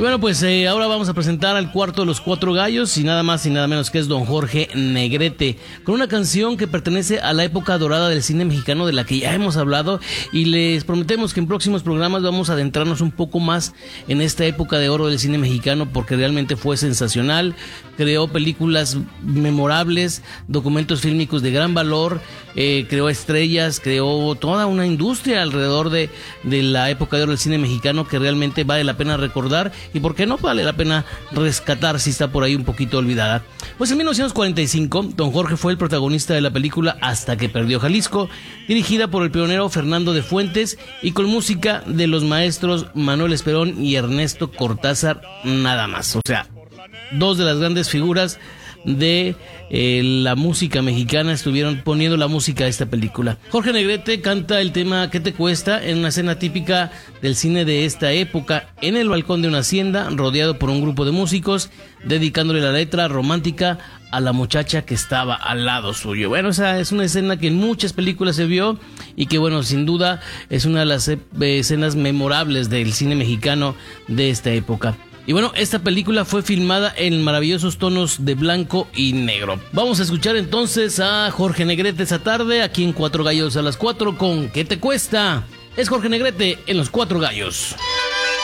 Y bueno, pues ahora vamos a presentar al cuarto de los cuatro gallos, y nada más y nada menos que es don Jorge Negrete, con una canción que pertenece a la época dorada del cine mexicano, de la que ya hemos hablado, y les prometemos que en próximos programas vamos a adentrarnos un poco más en esta época de oro del cine mexicano, porque realmente fue sensacional. Creó películas memorables, documentos fílmicos de gran valor, creó estrellas, creó toda una industria alrededor de la época de oro del cine mexicano que realmente vale la pena recordar, y por qué no vale la pena rescatar si está por ahí un poquito olvidada. Pues en 1945 don Jorge fue el protagonista de la película Hasta que perdió Jalisco, dirigida por el pionero Fernando de Fuentes y con música de los maestros Manuel Esperón y Ernesto Cortázar, nada más. O sea, dos de las grandes figuras de la música mexicana estuvieron poniendo la música a esta película. Jorge Negrete canta el tema ¿Qué te cuesta? En una escena típica del cine de esta época, en el balcón de una hacienda, rodeado por un grupo de músicos, dedicándole la letra romántica a la muchacha que estaba al lado suyo. Bueno, esa es una escena que en muchas películas se vio y que, bueno, sin duda es una de las escenas memorables del cine mexicano de esta época. Y bueno, esta película fue filmada en maravillosos tonos de blanco y negro. Vamos a escuchar entonces a Jorge Negrete esta tarde, aquí en Cuatro Gallos a las 4 con ¿Qué te cuesta? Es Jorge Negrete en Los Cuatro Gallos.